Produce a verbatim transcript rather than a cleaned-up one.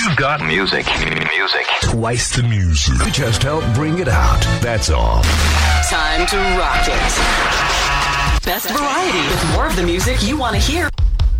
You've got music. Music. Twice the music. We just help bring it out. That's all. Time to rock it. Best variety with more of the music you want to hear